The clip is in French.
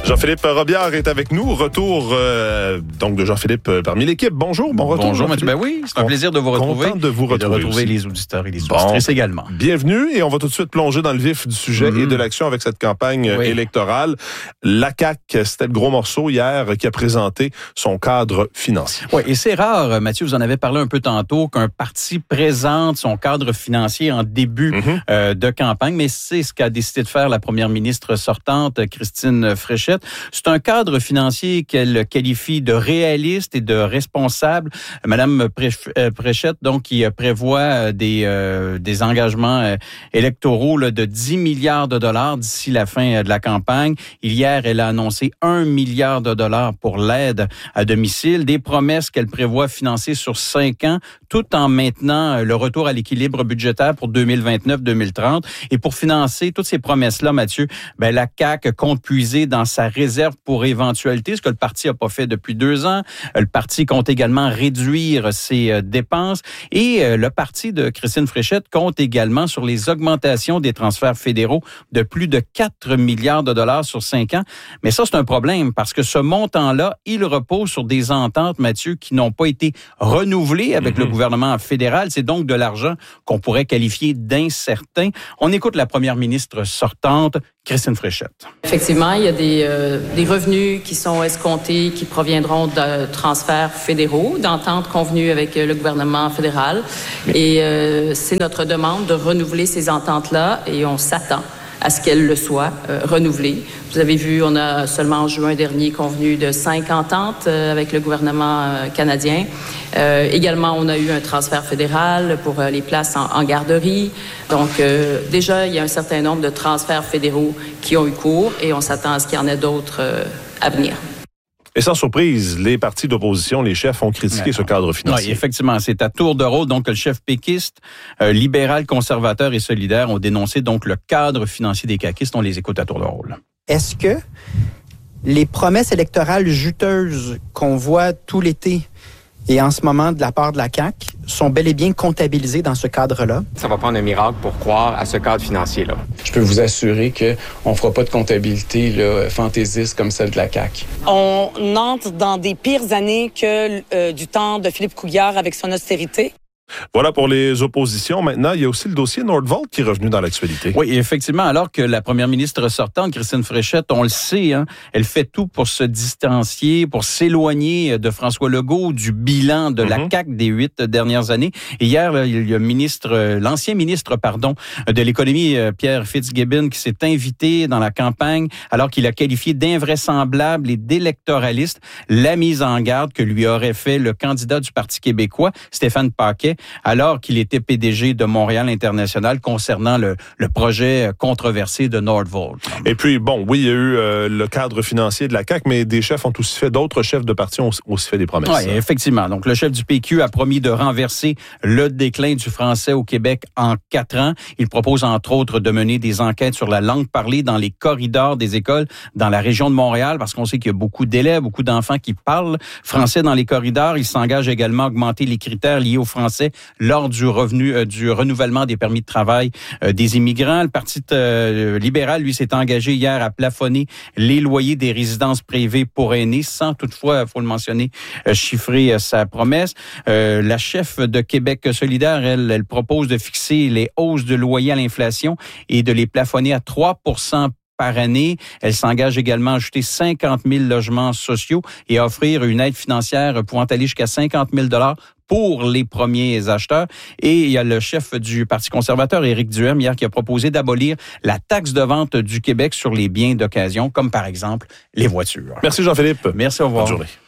Jean-Philippe Robillard est avec nous. Retour donc de Jean-Philippe parmi l'équipe. Bonjour, bon retour. Bonjour Mathieu. Ben oui, c'est un plaisir de vous retrouver. Content de vous retrouver. Et de retrouver les auditeurs et les auditrices également. Bienvenue et on va tout de suite plonger dans le vif du sujet et de l'action avec cette campagne électorale. La CAQ, c'était le gros morceau hier qui a présenté son cadre financier. Oui, et c'est rare, Mathieu, vous en avez parlé un peu tantôt, qu'un parti présente son cadre financier en début de campagne, mais c'est ce qu'a décidé de faire la première ministre sortante, Christine Fréchette. C'est un cadre financier qu'elle qualifie de réaliste et de responsable. Madame Fréchette, donc, qui prévoit des engagements électoraux là, de 10 milliards de dollars d'ici la fin de la campagne. Hier, elle a annoncé 1 milliard de dollars pour l'aide à domicile, des promesses qu'elle prévoit financer sur 5 ans, tout en maintenant le retour à l'équilibre budgétaire pour 2029-2030. Et pour financer toutes ces promesses-là, Mathieu, ben, la CAQ compte puiser dans sa réserve pour éventualité, ce que le parti n'a pas fait depuis 2 ans. Le parti compte également réduire ses dépenses et le parti de Christine Fréchette compte également sur les augmentations des transferts fédéraux de plus de 4 milliards de dollars sur 5 ans. Mais ça, c'est un problème parce que ce montant-là, il repose sur des ententes, Mathieu, qui n'ont pas été renouvelées avec le gouvernement fédéral. C'est donc de l'argent qu'on pourrait qualifier d'incertain. On écoute la première ministre sortante, Christine Fréchette. Effectivement, il y a des revenus qui sont escomptés, qui proviendront de transferts fédéraux, d'ententes convenues avec le gouvernement fédéral. Et c'est notre demande de renouveler ces ententes-là et on s'attend à ce qu'elles le soient renouvelées. Vous avez vu, on a seulement en juin dernier convenu de 5 ententes avec le gouvernement canadien. Également, on a eu un transfert fédéral pour les places en garderie. Donc, déjà, il y a un certain nombre de transferts fédéraux qui ont eu cours et on s'attend à ce qu'il y en ait d'autres à venir. Et sans surprise, les partis d'opposition, les chefs ont critiqué ce cadre financier. Oui, effectivement, c'est à tour de rôle. Donc, le chef péquiste, libéral, conservateur et solidaire ont dénoncé donc le cadre financier des caquistes. On les écoute à tour de rôle. Est-ce que les promesses électorales juteuses qu'on voit tout l'été et en ce moment de la part de la CAQ sont bel et bien comptabilisées dans ce cadre-là? Ça va prendre un miracle pour croire à ce cadre financier-là. Je peux vous assurer qu'on ne fera pas de comptabilité là, fantaisiste comme celle de la CAQ. On entre dans des pires années que du temps de Philippe Couillard avec son austérité. Voilà pour les oppositions. Maintenant, il y a aussi le dossier Nordvolt qui est revenu dans l'actualité. Oui, effectivement, alors que la première ministre sortante, Christine Fréchette, on le sait, elle fait tout pour se distancier, pour s'éloigner de François Legault, du bilan de la CAQ des 8 dernières années. Et hier, là, il y a l'ancien ministre de l'économie, Pierre Fitzgibbon, qui s'est invité dans la campagne alors qu'il a qualifié d'invraisemblable et d'électoraliste la mise en garde que lui aurait fait le candidat du Parti québécois, Stéphane Paquet, alors qu'il était PDG de Montréal International concernant le projet controversé de Nordvolt. Et puis, bon, oui, il y a eu le cadre financier de la CAQ, mais des chefs ont aussi fait, d'autres chefs de parti ont aussi fait des promesses. Oui, effectivement. Donc, le chef du PQ a promis de renverser le déclin du français au Québec en 4 ans. Il propose, entre autres, de mener des enquêtes sur la langue parlée dans les corridors des écoles dans la région de Montréal, parce qu'on sait qu'il y a beaucoup d'élèves, beaucoup d'enfants qui parlent français dans les corridors. Il s'engage également à augmenter les critères liés au français lors du renouvellement des permis de travail des immigrants. Le Parti libéral, lui, s'est engagé hier à plafonner les loyers des résidences privées pour aînés, sans toutefois, il faut le mentionner, chiffrer sa promesse. La chef de Québec solidaire, elle propose de fixer les hausses de loyer à l'inflation et de les plafonner à 3% par année. Elle s'engage également à ajouter 50 000 logements sociaux et à offrir une aide financière pouvant aller jusqu'à 50 000 $ pour les premiers acheteurs. Et il y a le chef du Parti conservateur, Éric Duhem, hier, qui a proposé d'abolir la taxe de vente du Québec sur les biens d'occasion, comme par exemple les voitures. Merci Jean-Philippe. Merci, au revoir. Bonne journée.